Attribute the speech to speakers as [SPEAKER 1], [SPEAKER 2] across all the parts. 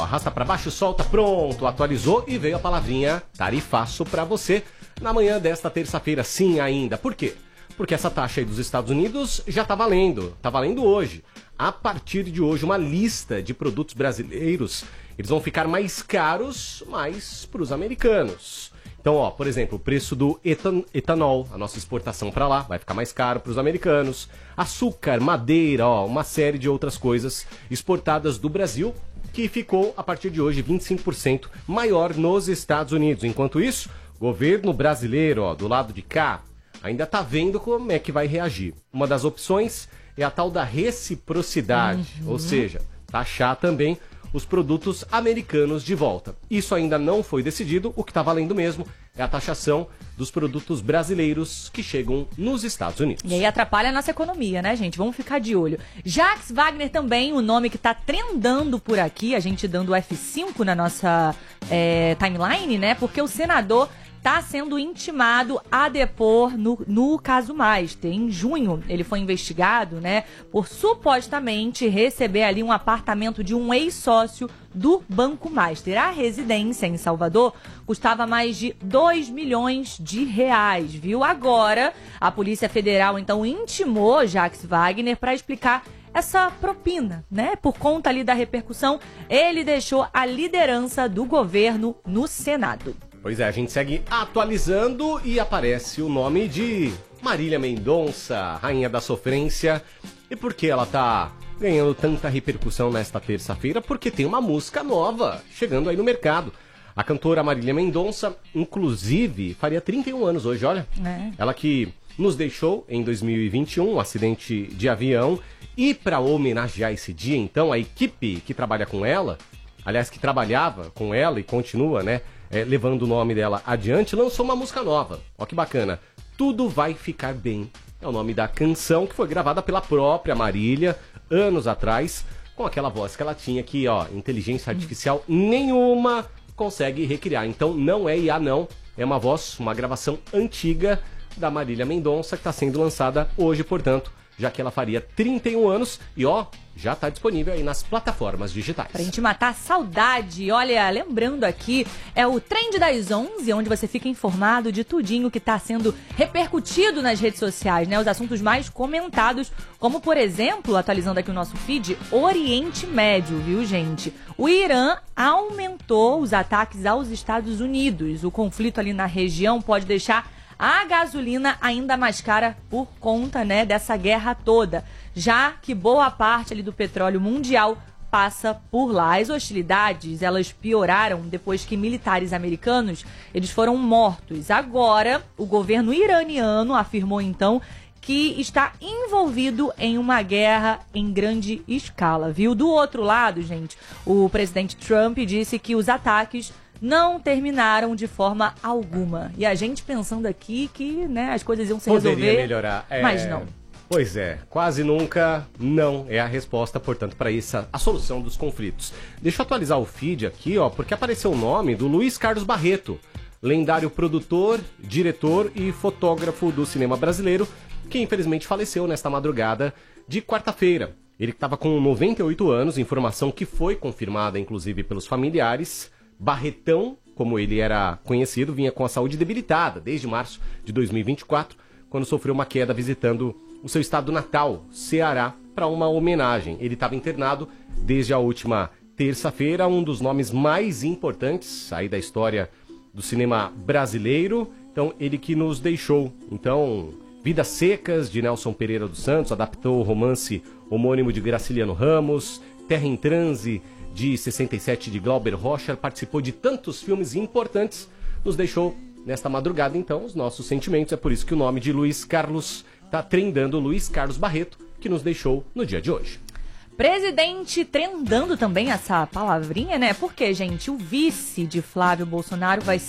[SPEAKER 1] arrasta pra baixo, solta, pronto, atualizou e veio a palavrinha tarifaço pra você na manhã desta terça-feira, sim ainda. Por quê? Porque essa taxa aí dos Estados Unidos já tá valendo hoje. A partir de hoje, uma lista de produtos brasileiros, eles vão ficar mais caros, mas pros americanos. Então, ó, por exemplo, o preço do etanol, a nossa exportação para lá, vai ficar mais caro para os americanos. Açúcar, madeira, ó, uma série de outras coisas exportadas do Brasil, que ficou, a partir de hoje, 25% maior nos Estados Unidos. Enquanto isso, o governo brasileiro, ó, do lado de cá, ainda está vendo como é que vai reagir. Uma das opções é a tal da reciprocidade, ou seja, taxar também os produtos americanos de volta. Isso ainda não foi decidido, o que está valendo mesmo é a taxação dos produtos brasileiros que chegam nos Estados Unidos.
[SPEAKER 2] E aí atrapalha a nossa economia, né, gente? Vamos ficar de olho. Jacques Wagner também, o nome que está trendando por aqui, a gente dando o F5 na nossa timeline, né? Porque o senador está sendo intimado a depor no caso Master. Em junho, ele foi investigado, né, por supostamente receber ali um apartamento de um ex-sócio do Banco Master. A residência em Salvador custava mais de 2 milhões de reais, viu? Agora, a Polícia Federal, então, intimou Jacques Wagner para explicar essa propina, né? Por conta ali da repercussão, ele deixou a liderança do governo no Senado.
[SPEAKER 1] Pois é, a gente segue atualizando e aparece o nome de Marília Mendonça, rainha da sofrência. E por que ela tá ganhando tanta repercussão nesta terça-feira? Porque tem uma música nova chegando aí no mercado. A cantora Marília Mendonça, inclusive, faria 31 anos hoje, olha. Ela que nos deixou em 2021, um acidente de avião. E para homenagear esse dia, então, a equipe que trabalha com ela, aliás, que trabalhava com ela e continua, né, levando o nome dela adiante, lançou uma música nova. Ó que bacana. Tudo Vai Ficar Bem. É o nome da canção que foi gravada pela própria Marília, anos atrás, com aquela voz que ela tinha que, ó, inteligência artificial nenhuma consegue recriar. Então não é IA não, é uma voz, uma gravação antiga da Marília Mendonça que está sendo lançada hoje, portanto, já que ela faria 31 anos e, ó, já está disponível aí nas plataformas digitais.
[SPEAKER 2] Pra gente matar a saudade, olha, lembrando aqui, é o Trend das 11, onde você fica informado de tudinho que está sendo repercutido nas redes sociais, né? Os assuntos mais comentados, como, por exemplo, atualizando aqui o nosso feed, Oriente Médio, viu, gente? O Irã aumentou os ataques aos Estados Unidos. O conflito ali na região pode deixar a gasolina ainda mais cara por conta, né, dessa guerra toda, já que boa parte ali do petróleo mundial passa por lá. As hostilidades, elas pioraram depois que militares americanos, eles foram mortos. Agora, o governo iraniano afirmou, então, que está envolvido em uma guerra em grande escala, viu? Do outro lado, gente, o presidente Trump disse que os ataques não terminaram de forma alguma. E a gente pensando aqui que, né, as coisas iam se resolver,
[SPEAKER 1] melhorar.
[SPEAKER 2] Mas não.
[SPEAKER 1] Pois é, quase nunca não é a resposta, portanto, para isso, a solução dos conflitos. Deixa eu atualizar o feed aqui, ó, porque apareceu o nome do Luiz Carlos Barreto, lendário produtor, diretor e fotógrafo do cinema brasileiro, que infelizmente faleceu nesta madrugada de quarta-feira. Ele estava com 98 anos, informação que foi confirmada, inclusive, pelos familiares. Barretão, como ele era conhecido, vinha com a saúde debilitada desde março de 2024, quando sofreu uma queda visitando o seu estado natal, Ceará, para uma homenagem. Ele estava internado desde a última terça-feira, um dos nomes mais importantes aí da história do cinema brasileiro. Então, ele que nos deixou. Então, Vidas Secas, de Nelson Pereira dos Santos, adaptou o romance homônimo de Graciliano Ramos, Terra em Transe, de 67, de Glauber Rocha, participou de tantos filmes importantes, nos deixou nesta madrugada, então, os nossos sentimentos. É por isso que o nome de Luiz Carlos está trendando, Luiz Carlos Barreto, que nos deixou no dia de hoje.
[SPEAKER 2] Presidente trendando também essa palavrinha, né? Porque, gente, o vice de Flávio Bolsonaro vai ser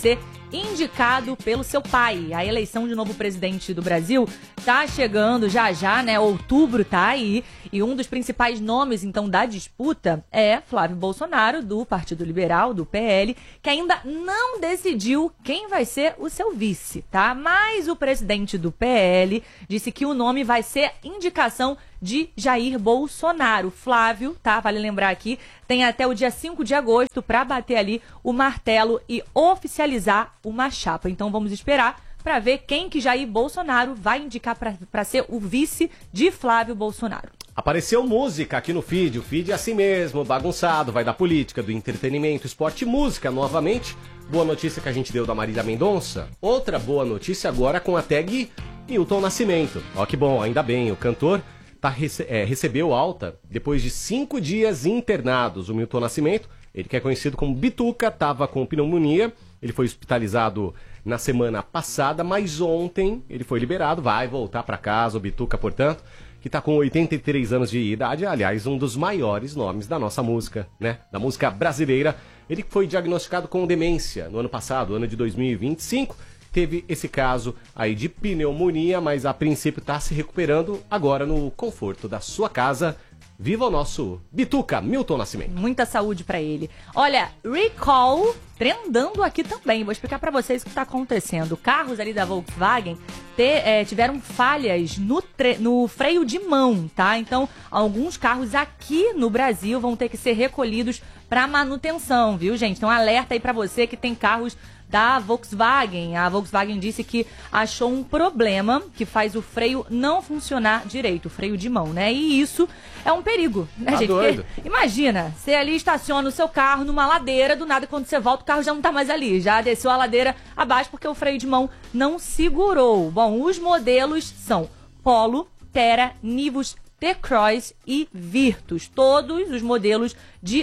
[SPEAKER 2] indicado pelo seu pai. A eleição de novo presidente do Brasil tá chegando já, né? Outubro tá aí. E um dos principais nomes, então, da disputa é Flávio Bolsonaro, do Partido Liberal, do PL, que ainda não decidiu quem vai ser o seu vice, tá? Mas o presidente do PL disse que o nome vai ser indicação de Jair Bolsonaro. Flávio, tá? Vale lembrar aqui, tem até o dia 5 de agosto para bater ali o martelo e oficializar uma chapa. Então vamos esperar para ver quem que Jair Bolsonaro vai indicar para ser o vice de Flávio Bolsonaro.
[SPEAKER 1] Apareceu música aqui no feed, o feed é assim mesmo, bagunçado, vai da política, do entretenimento, esporte e música novamente. Boa notícia que a gente deu da Marília Mendonça. Outra boa notícia agora com a tag Milton Nascimento. Ó que bom, ainda bem, o cantor recebeu alta depois de 5 dias internados. O Milton Nascimento, ele que é conhecido como Bituca, estava com pneumonia, ele foi hospitalizado na semana passada, mas ontem ele foi liberado, vai voltar para casa, o Bituca, portanto, que está com 83 anos de idade, aliás, um dos maiores nomes da nossa música, né? Da música brasileira. Ele foi diagnosticado com demência no ano passado, ano de 2025, teve esse caso aí de pneumonia, mas a princípio está se recuperando agora no conforto da sua casa. Viva o nosso Bituca, Milton Nascimento.
[SPEAKER 2] Muita saúde pra ele. Olha, Recall trendando aqui também. Vou explicar pra vocês o que tá acontecendo. Carros ali da Volkswagen tiveram falhas no freio de mão, tá? Então, alguns carros aqui no Brasil vão ter que ser recolhidos pra manutenção, viu, gente? Então, alerta aí pra você que tem carros da Volkswagen. A Volkswagen disse que achou um problema que faz o freio não funcionar direito, o freio de mão, né? E isso é um perigo, né, gente?
[SPEAKER 1] Doido.
[SPEAKER 2] Porque, imagina, você ali estaciona o seu carro numa ladeira, do nada quando você volta o carro já não tá mais ali, já desceu a ladeira abaixo porque o freio de mão não segurou. Bom, os modelos são Polo, Terra, Nivus, T-Cross e Virtus, todos os modelos de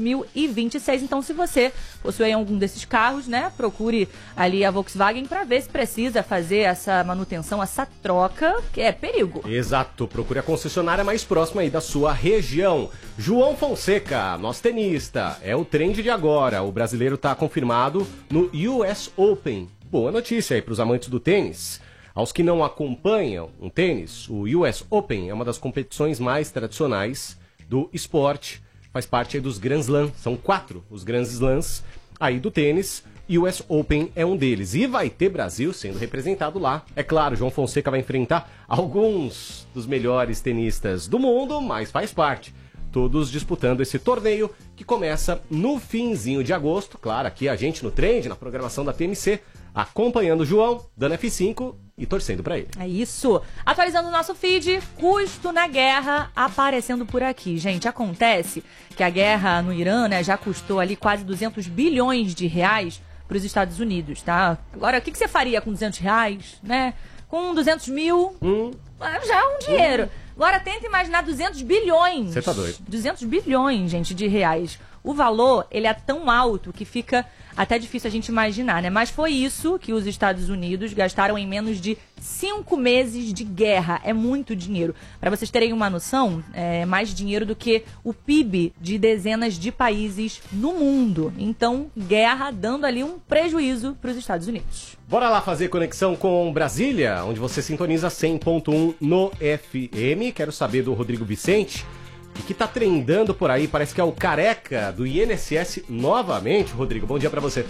[SPEAKER 2] 2026. Então, se você possui algum desses carros, né, procure ali a Volkswagen para ver se precisa fazer essa manutenção, essa troca, que é perigo.
[SPEAKER 1] Exato, procure a concessionária mais próxima aí da sua região. João Fonseca, nosso tenista, é o trend de agora. O brasileiro está confirmado no US Open. Boa notícia aí para os amantes do tênis. Aos que não acompanham um tênis, o US Open é uma das competições mais tradicionais do esporte. Faz parte aí dos Grand Slam. São 4 os Grand Slams aí do tênis. US Open é um deles. E vai ter Brasil sendo representado lá. É claro, João Fonseca vai enfrentar alguns dos melhores tenistas do mundo, mas faz parte. Todos disputando esse torneio que começa no finzinho de agosto. Claro, aqui a gente no Trend, na programação da TMC, acompanhando o João, dando F5 e torcendo pra ele.
[SPEAKER 2] É isso. Atualizando o nosso feed, custo na guerra aparecendo por aqui. Gente, acontece que a guerra no Irã, né, já custou ali quase 200 bilhões de reais para os Estados Unidos, tá? Agora, o que você faria com 200 reais, né? Com 200 mil, já é um dinheiro. Agora, tenta imaginar 200 bilhões.
[SPEAKER 1] Você tá doido.
[SPEAKER 2] 200 bilhões, gente, de reais. O valor, ele é tão alto que fica até difícil a gente imaginar, né? Mas foi isso que os Estados Unidos gastaram em menos de 5 meses de guerra. É muito dinheiro. Para vocês terem uma noção, é mais dinheiro do que o PIB de dezenas de países no mundo. Então, guerra dando ali um prejuízo para os Estados Unidos.
[SPEAKER 1] Bora lá fazer conexão com Brasília, onde você sintoniza 100.1 no FM. Quero saber do Rodrigo Vicente. E que tá trendando por aí, parece que é o careca do INSS novamente. Rodrigo, bom dia pra você.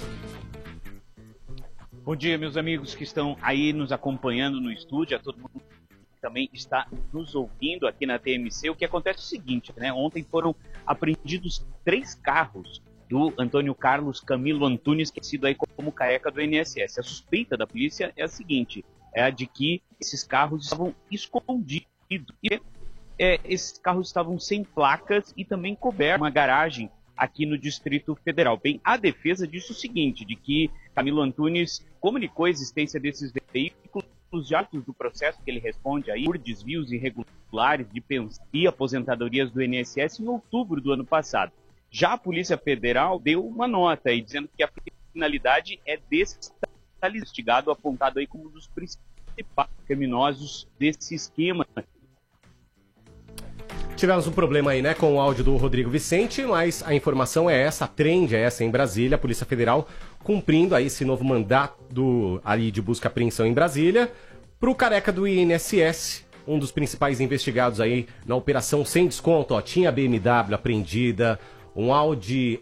[SPEAKER 3] Bom dia, meus amigos que estão aí nos acompanhando no estúdio, a todo mundo que também está nos ouvindo aqui na TMC. O que acontece é o seguinte, né? Ontem foram apreendidos 3 carros do Antônio Carlos Camilo Antunes, que é sido aí como careca do INSS. A suspeita da polícia é a seguinte, é a de que esses carros estavam escondidos e esses carros estavam sem placas e também cobertos uma garagem aqui no Distrito Federal. Bem, a defesa disse o seguinte, de que Camilo Antunes comunicou a existência desses veículos já do processo que ele responde aí por desvios irregulares de pensão e aposentadorias do INSS em outubro do ano passado. Já a Polícia Federal deu uma nota aí dizendo que a finalidade é desse investigado apontado aí como um dos principais criminosos desse esquema.
[SPEAKER 1] tivemos um problema aí, né, com o áudio do Rodrigo Vicente, mas a informação é essa, a trend é essa em Brasília, a Polícia Federal cumprindo aí esse novo mandato ali de busca e apreensão em Brasília, pro careca do INSS, um dos principais investigados aí na operação sem desconto, ó, tinha BMW apreendida, um Audi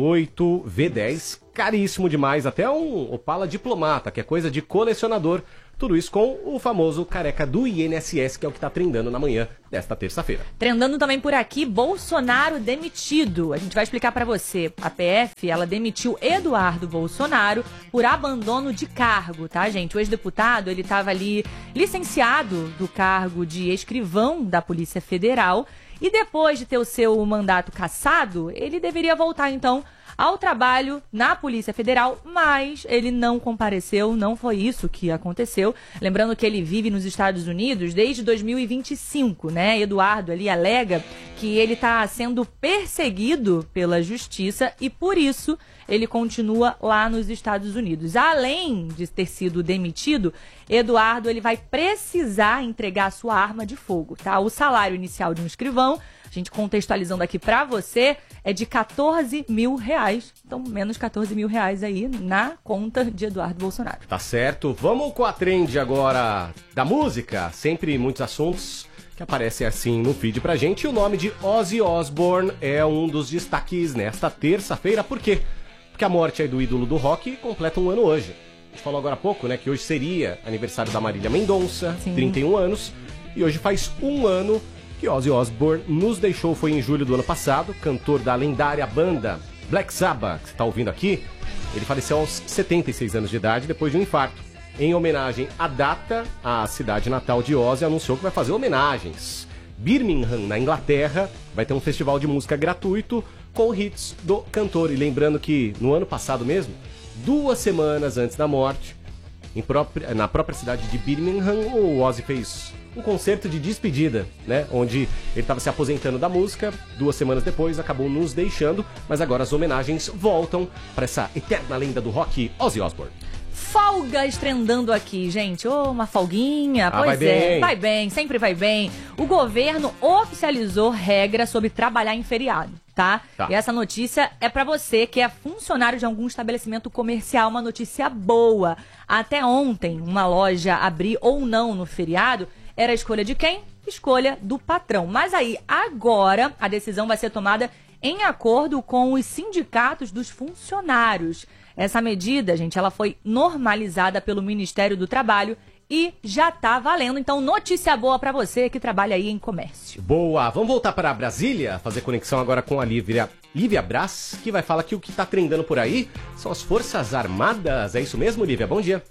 [SPEAKER 1] R8 V10, caríssimo demais, até um Opala Diplomata, que é coisa de colecionador. Tudo isso com o famoso careca do INSS, que é o que está trendando na manhã desta terça-feira.
[SPEAKER 2] Trendando também por aqui, Bolsonaro demitido. A gente vai explicar para você. A PF, ela demitiu Eduardo Bolsonaro por abandono de cargo, tá, gente? O ex-deputado, ele estava ali licenciado do cargo de escrivão da Polícia Federal e depois de ter o seu mandato cassado, ele deveria voltar, então, ao trabalho na Polícia Federal, mas ele não compareceu, não foi isso que aconteceu. Lembrando que ele vive nos Estados Unidos desde 2025, né? Eduardo ali alega que ele está sendo perseguido pela justiça e por isso ele continua lá nos Estados Unidos. Além de ter sido demitido, Eduardo ele vai precisar entregar sua arma de fogo, tá? O salário inicial de um escrivão, a gente contextualizando aqui pra você, é de R$14 mil. Então, menos R$14 mil aí na conta de Eduardo Bolsonaro.
[SPEAKER 1] Tá certo. Vamos com a trend agora da música. Sempre muitos assuntos que aparecem assim no feed pra gente. E o nome de Ozzy Osbourne é um dos destaques nesta terça-feira. Por quê? Porque a morte aí do ídolo do rock completa um ano hoje. A gente falou agora há pouco, né, que hoje seria aniversário da Marília Mendonça, Sim. 31 anos. E hoje faz um ano que Ozzy Osbourne nos deixou, foi em julho do ano passado, cantor da lendária banda Black Sabbath, que você está ouvindo aqui. Ele faleceu aos 76 anos de idade depois de um infarto. Em homenagem à data, a cidade natal de Ozzy anunciou que vai fazer homenagens. Birmingham, na Inglaterra, vai ter um festival de música gratuito com hits do cantor. E lembrando que no ano passado mesmo, 2 semanas antes da morte, na própria cidade de Birmingham, o Ozzy fez um concerto de despedida, né? Onde ele estava se aposentando da música, 2 semanas depois acabou nos deixando, mas agora as homenagens voltam para essa eterna lenda do rock, Ozzy Osbourne.
[SPEAKER 2] Folgas trendando aqui, gente. Uma folguinha, pois é. Vai bem, sempre vai bem. O governo oficializou regra sobre trabalhar em feriado, tá? E essa notícia é pra você que é funcionário de algum estabelecimento comercial, uma notícia boa. Até ontem, uma loja abrir ou não no feriado era a escolha de quem? Escolha do patrão. Mas aí, agora, a decisão vai ser tomada em acordo com os sindicatos dos funcionários. Essa medida, gente, ela foi normalizada pelo Ministério do Trabalho e já tá valendo. Então, notícia boa pra você que trabalha aí em comércio.
[SPEAKER 1] Boa! Vamos voltar para Brasília, fazer conexão agora com a Lívia Braz, que vai falar que o que tá trendando por aí são as Forças Armadas. É isso mesmo, Lívia? Bom dia.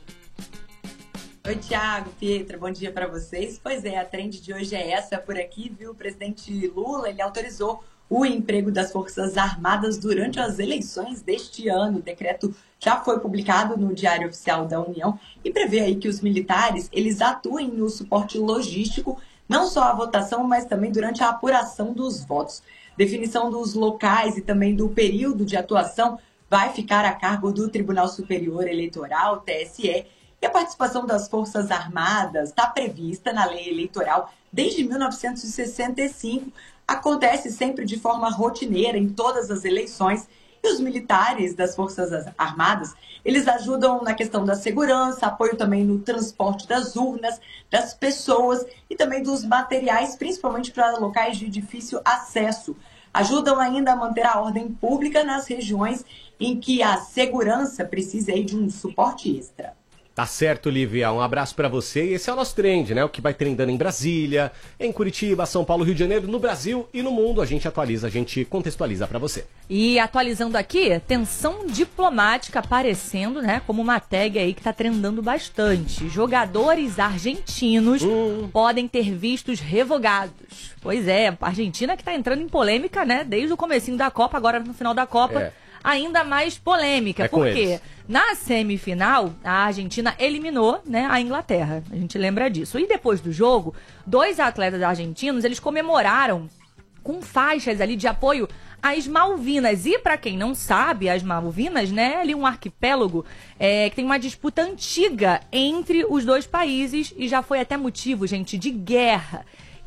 [SPEAKER 4] Oi, Thiago, Pietra, bom dia para vocês. Pois é, a trend de hoje é essa por aqui, viu? O presidente Lula, ele autorizou o emprego das Forças Armadas durante as eleições deste ano. O decreto já foi publicado no Diário Oficial da União e prevê aí que os militares, eles atuem no suporte logístico, não só à votação, mas também durante a apuração dos votos. Definição dos locais e também do período de atuação vai ficar a cargo do Tribunal Superior Eleitoral, TSE, e a participação das Forças Armadas está prevista na lei eleitoral desde 1965, acontece sempre de forma rotineira em todas as eleições, e os militares das Forças Armadas, eles ajudam na questão da segurança, apoio também no transporte das urnas, das pessoas e também dos materiais, principalmente para locais de difícil acesso. Ajudam ainda a manter a ordem pública nas regiões em que a segurança precisa aí de um suporte extra.
[SPEAKER 1] Tá certo, Lívia. Um abraço pra você. E esse é o nosso trend, né? O que vai trendando em Brasília, em Curitiba, São Paulo, Rio de Janeiro, no Brasil e no mundo. A gente atualiza, a gente contextualiza pra você.
[SPEAKER 2] E atualizando aqui, tensão diplomática aparecendo, né? Como uma tag aí que tá trendando bastante. Jogadores argentinos podem ter vistos revogados. Pois é, a Argentina que tá entrando em polêmica, né? Desde o comecinho da Copa, agora no final da Copa. Ainda mais polêmica, porque na semifinal a Argentina eliminou, né, a Inglaterra, a gente lembra disso. E depois do jogo, 2 atletas argentinos, eles comemoraram com faixas ali de apoio às Malvinas. E para quem não sabe, as Malvinas, né, é ali um arquipélago que tem uma disputa antiga entre os 2 países e já foi até motivo, gente, de guerra.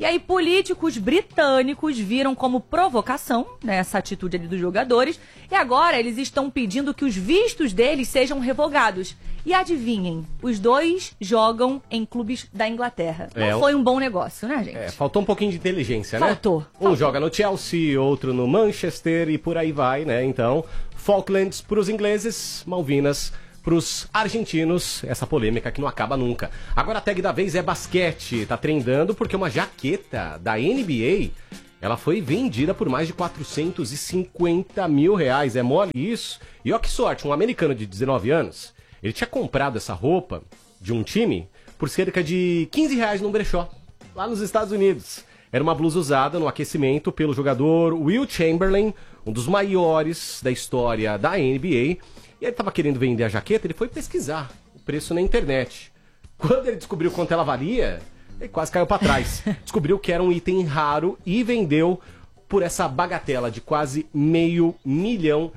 [SPEAKER 2] E aí políticos britânicos viram como provocação, né, essa atitude ali dos jogadores, e agora eles estão pedindo que os vistos deles sejam revogados. E adivinhem, os dois jogam em clubes da Inglaterra. Não foi um bom negócio, né, gente?
[SPEAKER 1] Faltou um pouquinho de inteligência, né?
[SPEAKER 2] Faltou.
[SPEAKER 1] Um joga no Chelsea, outro no Manchester e por aí vai, né? Então, Falklands pros ingleses, Malvinas pros argentinos, essa polêmica que não acaba nunca. Agora a tag da vez é basquete, tá trendando porque uma jaqueta da NBA, ela foi vendida por mais de 450 mil reais, é mole isso? E ó que sorte, um americano de 19 anos, ele tinha comprado essa roupa de um time por cerca de 15 reais num brechó, lá nos Estados Unidos. Era uma blusa usada no aquecimento pelo jogador Will Chamberlain, um dos maiores da história da NBA. E ele estava querendo vender a jaqueta, ele foi pesquisar o preço na internet. Quando ele descobriu quanto ela valia, ele quase caiu para trás. Descobriu que era um item raro e vendeu por essa bagatela de quase R$500 mil,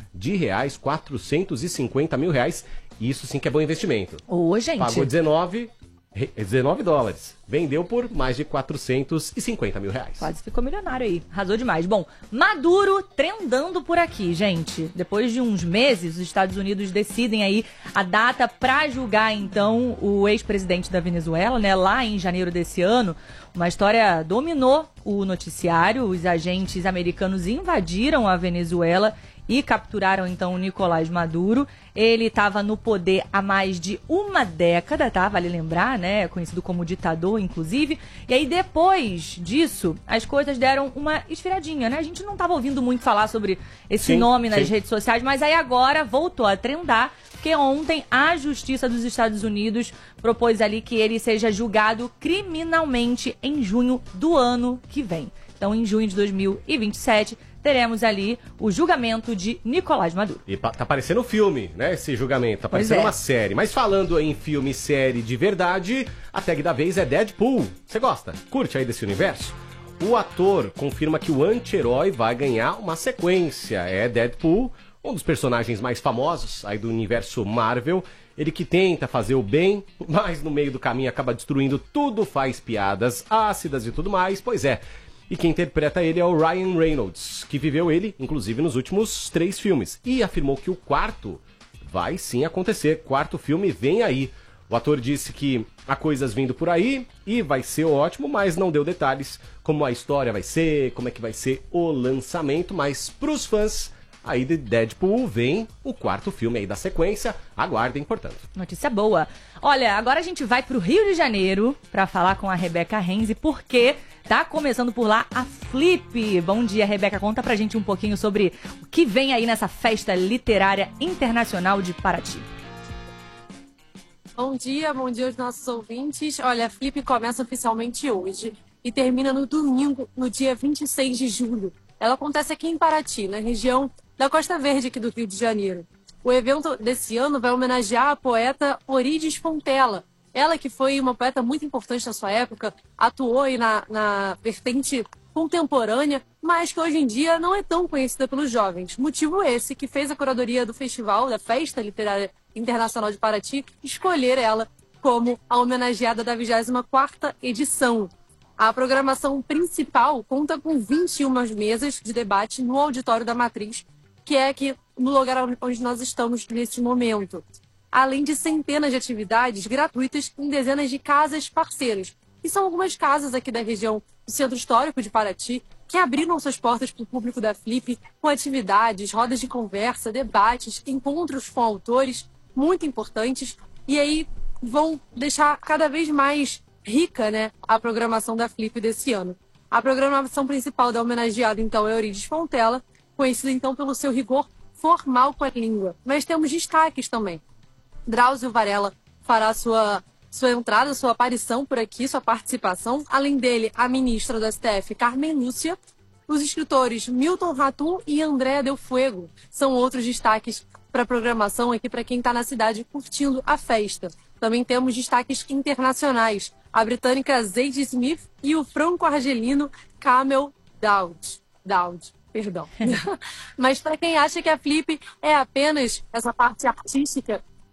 [SPEAKER 1] 450 mil reais. Isso sim que é bom investimento.
[SPEAKER 2] Ô, gente.
[SPEAKER 1] Pagou 19 dólares. Vendeu por mais de 450 mil reais.
[SPEAKER 2] Quase ficou milionário aí. Arrasou demais. Bom, Maduro trendando por aqui, gente. Depois de uns meses, os Estados Unidos decidem aí a data para julgar, então, o ex-presidente da Venezuela, né? Lá em janeiro desse ano. Uma história dominou o noticiário. Os agentes americanos invadiram a Venezuela e capturaram, então, o Nicolás Maduro. Ele estava no poder há mais de uma década, tá? Vale lembrar, né? Conhecido como ditador, inclusive. E aí, depois disso, as coisas deram uma esfriadinha, né? A gente não estava ouvindo muito falar sobre esse nome nas redes sociais, mas aí agora voltou a trendar, porque ontem a Justiça dos Estados Unidos propôs ali que ele seja julgado criminalmente em junho do ano que vem. Então, em junho de 2027, teremos ali o julgamento de Nicolás Maduro.
[SPEAKER 1] E tá parecendo filme, né, esse julgamento, tá parecendo uma série. Mas falando em filme e série de verdade, a tag da vez é Deadpool. Você gosta? Curte aí desse universo? O ator confirma que o anti-herói vai ganhar uma sequência. É Deadpool, um dos personagens mais famosos aí do universo Marvel. Ele que tenta fazer o bem, mas no meio do caminho acaba destruindo tudo, faz piadas ácidas e tudo mais. Pois é. E quem interpreta ele é o Ryan Reynolds, que viveu ele, inclusive, nos últimos 3 filmes. E afirmou que o quarto vai sim acontecer. Quarto filme vem aí. O ator disse que há coisas vindo por aí e vai ser ótimo, mas não deu detalhes como a história vai ser, como é que vai ser o lançamento. Mas pros fãs aí de Deadpool vem o quarto filme aí da sequência. Aguardem, portanto.
[SPEAKER 2] Notícia boa. Olha, agora a gente vai pro Rio de Janeiro para falar com a Rebeca Renzi, porque tá começando por lá a Flip. Bom dia, Rebeca. Conta pra gente um pouquinho sobre o que vem aí nessa festa literária internacional de Paraty.
[SPEAKER 5] Bom dia aos nossos ouvintes. Olha, a Flip começa oficialmente hoje e termina no domingo, no dia 26 de julho. Ela acontece aqui em Paraty, na região da Costa Verde aqui do Rio de Janeiro. O evento desse ano vai homenagear a poeta Eurídice Fontella. Ela que foi uma poeta muito importante na sua época, atuou aí na vertente contemporânea, mas que hoje em dia não é tão conhecida pelos jovens. Motivo esse que fez a curadoria do festival, da Festa Literária Internacional de Paraty, escolher ela como a homenageada da 24ª edição. A programação principal conta com 21 mesas de debate no Auditório da Matriz, que é aqui no lugar onde nós estamos nesse momento. Além de centenas de atividades gratuitas em dezenas de casas parceiras. E são algumas casas aqui da região do Centro Histórico de Paraty que abriram suas portas para o público da Flip com atividades, rodas de conversa, debates, encontros com autores muito importantes. E aí vão deixar cada vez mais rica, né, a programação da Flip desse ano. A programação principal da homenageada, então, é Eurídice Fontella, conhecida, então, pelo seu rigor formal com a língua. Mas temos destaques também. Drauzio Varela fará sua entrada, sua aparição por aqui, sua participação. Além dele, a ministra do STF, Carmen Lúcia. Os escritores Milton Ratum e André Del Fuego são outros destaques para a programação aqui para quem está na cidade curtindo a festa. Também temos destaques internacionais. A britânica Zadie Smith e o franco-argelino Kamel Daoud. Perdão. Mas para quem acha que a Flip é apenas essa parte artística,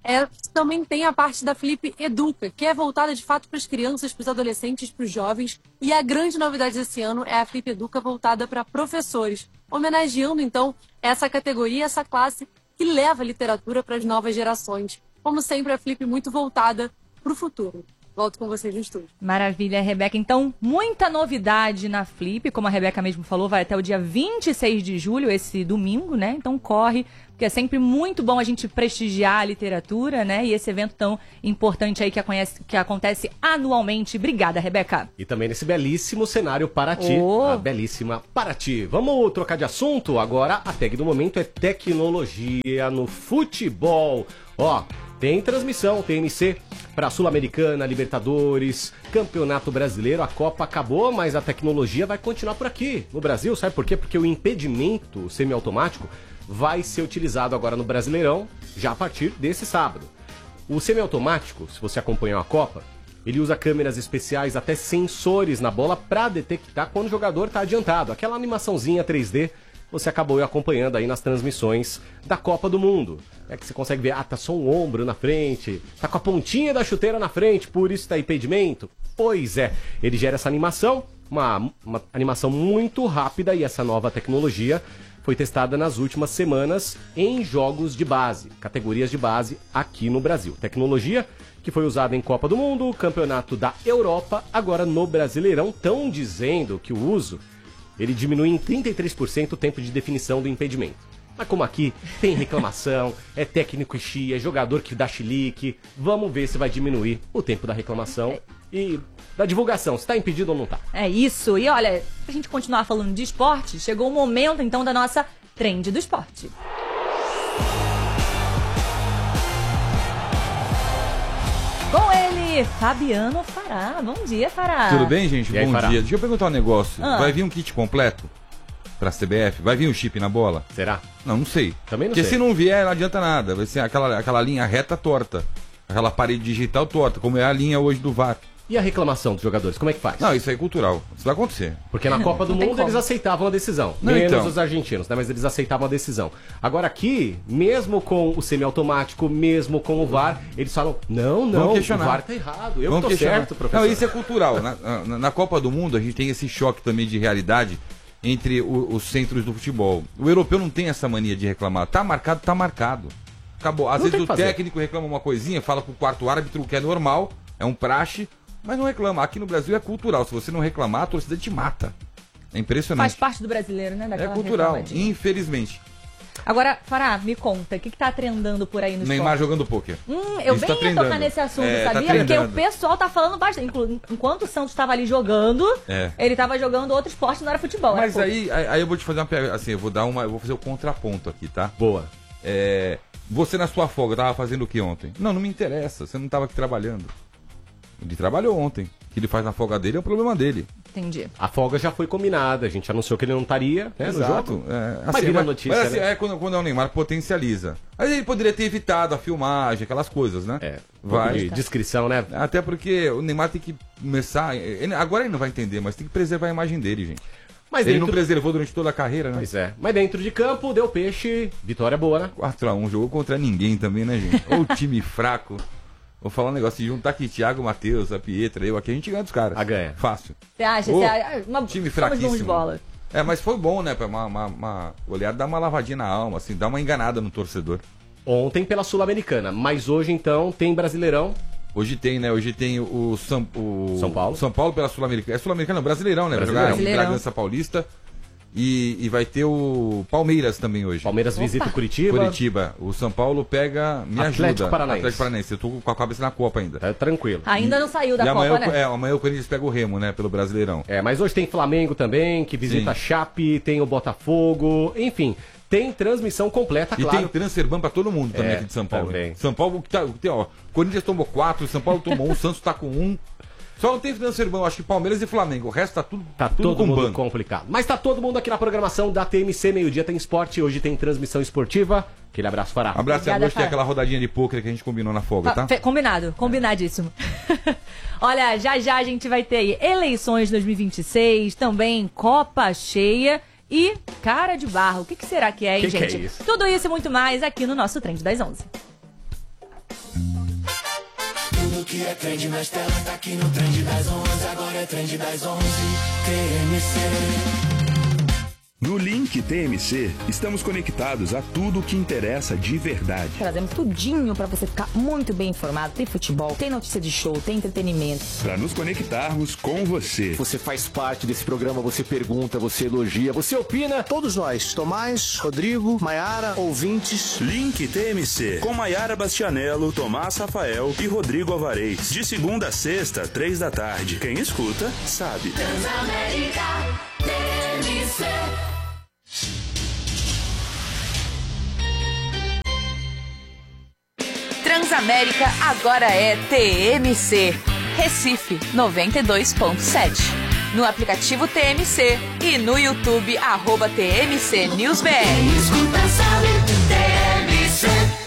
[SPEAKER 5] também tem a parte da Felipe Educa, que é voltada de fato para as crianças, para os adolescentes, para os jovens. E a grande novidade desse ano é a Felipe Educa voltada para professores, homenageando então essa categoria, essa classe que leva a literatura para as novas gerações. Como sempre, a Felipe muito voltada para o futuro. Volto com vocês no estúdio.
[SPEAKER 2] Maravilha, Rebeca. Então, muita novidade na Flip, como a Rebeca mesmo falou, vai até o dia 26 de julho, esse domingo, né? Então corre, porque é sempre muito bom a gente prestigiar a literatura, né? E esse evento tão importante aí que acontece anualmente. Obrigada, Rebeca.
[SPEAKER 1] E também nesse belíssimo cenário Paraty, a belíssima Paraty. Vamos trocar de assunto? Agora a tag do momento é tecnologia no futebol. Ó, tem transmissão TMC para Sul-Americana, Libertadores, Campeonato Brasileiro. A Copa acabou, mas a tecnologia vai continuar por aqui no Brasil. Sabe por quê? Porque o impedimento semiautomático vai ser utilizado agora no Brasileirão, já a partir desse sábado. O semiautomático, se você acompanhou a Copa, ele usa câmeras especiais, até sensores na bola para detectar quando o jogador está adiantado. Aquela animaçãozinha 3D você acabou acompanhando aí nas transmissões da Copa do Mundo. É que você consegue ver, tá só um ombro na frente, tá com a pontinha da chuteira na frente, por isso tá impedimento. Pois é, ele gera essa animação, uma animação muito rápida, e essa nova tecnologia foi testada nas últimas semanas em jogos de base, categorias de base aqui no Brasil. Tecnologia que foi usada em Copa do Mundo, Campeonato da Europa, agora no Brasileirão. Estão dizendo que o uso ele diminui em 33% o tempo de definição do impedimento. Mas como aqui tem reclamação, é técnico e chia, é jogador que dá chilique, vamos ver se vai diminuir o tempo da reclamação e da divulgação, se está impedido ou não está.
[SPEAKER 2] É isso. E olha, pra gente continuar falando de esporte, chegou o momento então da nossa Trend do Esporte. Com ele, Fabiano Fará. Bom dia, Fará.
[SPEAKER 6] Tudo bem, gente?
[SPEAKER 1] Aí,
[SPEAKER 6] Bom
[SPEAKER 1] Fará?
[SPEAKER 6] dia. Deixa eu perguntar um negócio. Vai vir um kit completo pra CBF? Vai vir um chip na bola?
[SPEAKER 1] Será?
[SPEAKER 6] Não sei.
[SPEAKER 1] Também não
[SPEAKER 6] Porque
[SPEAKER 1] sei.
[SPEAKER 6] se não vier, não adianta nada. Vai ser aquela linha reta torta. Aquela parede digital torta, como é a linha hoje do VAR.
[SPEAKER 1] E a reclamação dos jogadores, como é que faz?
[SPEAKER 6] Não, isso aí é cultural. Isso vai acontecer.
[SPEAKER 1] Porque na Copa do
[SPEAKER 2] Não tem
[SPEAKER 1] Mundo
[SPEAKER 2] como.
[SPEAKER 1] eles aceitavam a decisão.
[SPEAKER 6] Não,
[SPEAKER 1] Menos
[SPEAKER 6] então.
[SPEAKER 1] os argentinos, né? Mas eles aceitavam a decisão. Agora aqui, mesmo com o semiautomático, mesmo com o VAR, eles falam, não,
[SPEAKER 6] Vamos
[SPEAKER 1] o
[SPEAKER 6] questionar.
[SPEAKER 1] VAR tá errado. Eu
[SPEAKER 6] Vamos
[SPEAKER 1] tô
[SPEAKER 6] questionar.
[SPEAKER 1] certo, professor.
[SPEAKER 6] Não, isso é cultural. Na Copa do Mundo, a gente tem esse choque também de realidade entre os centros do futebol. O europeu não tem essa mania de reclamar. Tá marcado, tá marcado. Acabou. Às
[SPEAKER 1] Não
[SPEAKER 6] vezes
[SPEAKER 1] tem
[SPEAKER 6] o
[SPEAKER 1] que fazer.
[SPEAKER 6] técnico reclama uma coisinha, fala pro quarto árbitro que é normal, é um praxe, mas não reclama. Aqui no Brasil é cultural. Se você não reclamar, a torcida te mata. É impressionante.
[SPEAKER 2] Faz parte do brasileiro, né?
[SPEAKER 6] É
[SPEAKER 2] Daquela
[SPEAKER 6] cultural,
[SPEAKER 2] reclamadinha.
[SPEAKER 6] infelizmente.
[SPEAKER 2] Agora, Fará, me conta, o que tá trendando por aí no
[SPEAKER 6] Neymar
[SPEAKER 2] esporte?
[SPEAKER 6] jogando pôquer.
[SPEAKER 2] Eu
[SPEAKER 6] Isso
[SPEAKER 2] bem
[SPEAKER 6] tá
[SPEAKER 2] ia tocar
[SPEAKER 6] trendando.
[SPEAKER 2] nesse assunto,
[SPEAKER 6] É, tá
[SPEAKER 2] sabia? Porque o
[SPEAKER 6] trendando.
[SPEAKER 2] pessoal tá falando bastante. Enquanto o Santos tava ali jogando, ele tava jogando outro esporte, não era futebol.
[SPEAKER 6] Mas
[SPEAKER 2] era
[SPEAKER 6] aí eu vou te fazer uma pergunta, assim, eu vou fazer o contraponto aqui, tá?
[SPEAKER 1] Boa.
[SPEAKER 6] Você na sua folga tava fazendo o que ontem? Não me interessa, você não tava aqui trabalhando. Ele trabalhou ontem. O que ele faz na folga dele é o problema dele.
[SPEAKER 2] Entendi.
[SPEAKER 1] A folga já foi combinada, a gente anunciou que ele não estaria, né, no jogo. Mas vira notícia,
[SPEAKER 6] mas assim,
[SPEAKER 1] né?
[SPEAKER 6] quando é o Neymar, potencializa. Aí ele poderia ter evitado a filmagem, aquelas coisas, né?
[SPEAKER 1] Um pouco
[SPEAKER 6] Vai.
[SPEAKER 1] de descrição, né?
[SPEAKER 6] Até porque o Neymar tem que começar. Agora ele não vai entender, mas tem que preservar a imagem dele, gente.
[SPEAKER 1] Mas
[SPEAKER 6] Ele não
[SPEAKER 1] dentro...
[SPEAKER 6] preservou durante toda a carreira, né?
[SPEAKER 1] Pois é. Mas dentro de campo, deu peixe, vitória boa, né?
[SPEAKER 6] 4x1, jogou contra ninguém também, né, gente? Ou time fraco. Vou falar um negócio, se juntar aqui Thiago, Matheus, a Pietra, eu aqui, a gente ganha dos caras.
[SPEAKER 1] ganha.
[SPEAKER 6] Fácil.
[SPEAKER 2] Você acha?
[SPEAKER 6] Ô,
[SPEAKER 2] somos
[SPEAKER 6] time
[SPEAKER 2] bons
[SPEAKER 6] fraquíssimo.
[SPEAKER 2] de bola.
[SPEAKER 6] Mas foi bom, né? Pra uma olhada, dar uma lavadinha na alma, assim, dar uma enganada no torcedor.
[SPEAKER 1] Ontem pela Sul-Americana, mas hoje então tem Brasileirão.
[SPEAKER 6] Hoje tem, né? Hoje tem o São
[SPEAKER 1] Paulo.
[SPEAKER 6] São Paulo pela Sul-Americana. É Sul-Americana, não, Brasileirão, né? Vai jogar em
[SPEAKER 2] Brasileirão.
[SPEAKER 6] Bragança Paulista. E vai ter o Palmeiras também hoje.
[SPEAKER 1] Palmeiras visita o Curitiba.
[SPEAKER 6] Curitiba. O São Paulo pega. Me
[SPEAKER 1] Atlético
[SPEAKER 6] ajuda.
[SPEAKER 1] Paranaense.
[SPEAKER 6] Atlético Paranaense. Eu tô com a cabeça na Copa ainda.
[SPEAKER 1] Tá tranquilo.
[SPEAKER 2] Ainda não saiu da
[SPEAKER 6] E
[SPEAKER 2] Copa,
[SPEAKER 6] amanhã,
[SPEAKER 2] né?
[SPEAKER 6] amanhã o Corinthians pega o Remo, né? Pelo Brasileirão.
[SPEAKER 1] Mas hoje tem Flamengo também, que visita
[SPEAKER 6] Sim.
[SPEAKER 1] Chape, tem o Botafogo, enfim, tem transmissão completa,
[SPEAKER 6] E
[SPEAKER 1] claro.
[SPEAKER 6] tem transfer ban pra todo mundo também aqui de São Paulo.
[SPEAKER 1] também.
[SPEAKER 6] Hein? São Paulo, Corinthians tomou 4, São Paulo tomou 1, Santos tá com 1. Só não tem transfer ban, acho que Palmeiras e Flamengo. O resto tá tudo,
[SPEAKER 1] Tá
[SPEAKER 6] tudo
[SPEAKER 1] todo
[SPEAKER 6] com
[SPEAKER 1] mundo
[SPEAKER 6] ban.
[SPEAKER 1] complicado. Mas tá todo mundo aqui na programação da TMC, meio-dia tem esporte, hoje tem transmissão esportiva. Aquele abraço, Fará.
[SPEAKER 6] Um abraço,
[SPEAKER 2] Obrigada,
[SPEAKER 6] hoje tem
[SPEAKER 2] Fara.
[SPEAKER 6] aquela rodadinha de pôquer que a gente combinou na folga, tá?
[SPEAKER 2] Combinado, combinadíssimo. Olha, já a gente vai ter aí eleições 2026, também Copa Cheia e cara de barro. O que será que é, hein,
[SPEAKER 1] Que
[SPEAKER 2] gente?
[SPEAKER 1] é isso?
[SPEAKER 2] Tudo isso e muito mais aqui no nosso Trend das 11.
[SPEAKER 7] que é trend nas telas, tá aqui no Trend das 11. Agora é Trend das 11, TMC.
[SPEAKER 8] No Link TMC, estamos conectados a tudo o que interessa de verdade.
[SPEAKER 9] Trazemos tudinho para você ficar muito bem informado. Tem futebol, tem notícia de show, tem entretenimento.
[SPEAKER 8] Para nos conectarmos com você.
[SPEAKER 10] Você faz parte desse programa, você pergunta, você elogia, você opina. Todos nós, Tomás, Rodrigo, Maiara, ouvintes.
[SPEAKER 8] Link TMC, com Maiara Bastianello, Tomás Rafael e Rodrigo Alvarez. De segunda a sexta, 3 da tarde. Quem escuta, sabe.
[SPEAKER 7] Transamérica TMC.
[SPEAKER 11] Transamérica agora é TMC. Recife 92.7. No aplicativo TMC e no YouTube @TMC NewsBR.
[SPEAKER 7] Escuta, sabe, TMC.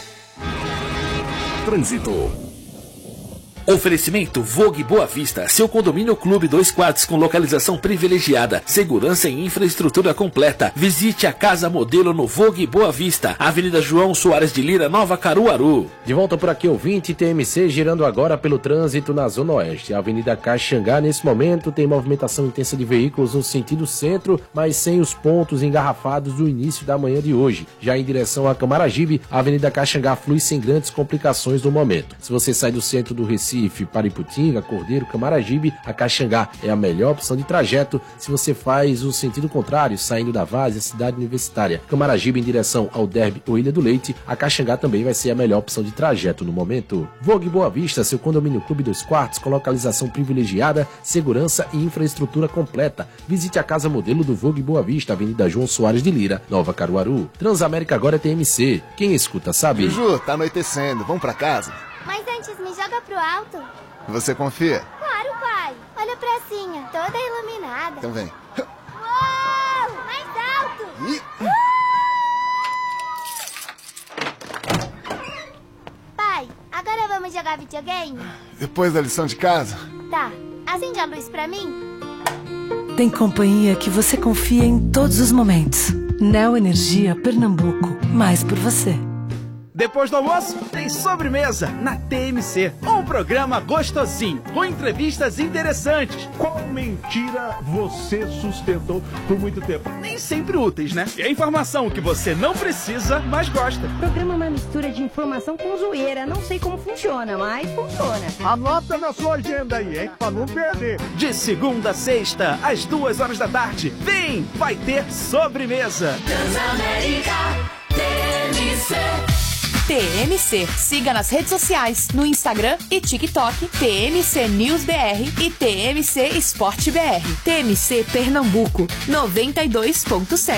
[SPEAKER 12] Trânsito. Oferecimento Vogue Boa Vista, seu condomínio clube 2 quartos com localização privilegiada, segurança e infraestrutura completa. Visite a casa modelo no Vogue Boa Vista, Avenida João Soares de Lira, Nova Caruaru.
[SPEAKER 13] De volta por aqui, ouvinte TMC, girando agora pelo trânsito na Zona Oeste. A Avenida Caxangá, nesse momento, tem movimentação intensa de veículos no sentido centro, mas sem os pontos engarrafados do início da manhã de hoje. Já em direção a Camaragibe, a Avenida Caxangá flui sem grandes complicações no momento. Se você sai do centro do Recife para Iputinga, Cordeiro, Camaragibe, a Caxangá é a melhor opção de trajeto. Se você faz o sentido contrário, saindo da Várzea, cidade universitária, Camaragibe em direção ao Derby ou Ilha do Leite, a Caxangá também vai ser a melhor opção de trajeto no momento. Vogue Boa Vista, seu condomínio clube 2 quartos com localização privilegiada, segurança e infraestrutura completa. Visite a casa modelo do Vogue Boa Vista, Avenida João Soares de Lira, Nova Caruaru. Transamérica agora é TMC. Quem escuta sabe.
[SPEAKER 14] Ju, tá anoitecendo, vamos pra casa?
[SPEAKER 15] Mas antes me joga pro alto.
[SPEAKER 14] Você confia?
[SPEAKER 15] Claro, pai. Olha a pracinha, toda iluminada.
[SPEAKER 14] Então vem.
[SPEAKER 15] Uou! Mais alto! Pai, agora vamos jogar videogame?
[SPEAKER 14] Depois da lição de casa?
[SPEAKER 15] Tá. Acende a luz pra mim?
[SPEAKER 16] Tem companhia que você confia em todos os momentos. Neo Energia Pernambuco. Mais por você.
[SPEAKER 17] Depois do almoço, tem sobremesa na TMC. Um programa gostosinho, com entrevistas interessantes.
[SPEAKER 18] Qual mentira você sustentou por muito tempo?
[SPEAKER 17] Nem sempre úteis, né? E a informação que você não precisa, mas gosta.
[SPEAKER 19] O programa é uma mistura de informação com zoeira. Não sei como funciona, mas funciona.
[SPEAKER 18] Anota na sua agenda aí, hein? Pra não perder.
[SPEAKER 17] De segunda a sexta, às 2h da tarde. Vem, vai ter sobremesa.
[SPEAKER 7] Transamérica TMC.
[SPEAKER 11] TMC. Siga nas redes sociais, no Instagram e TikTok, TMC News BR e TMC Esporte BR. TMC Pernambuco, 92.7.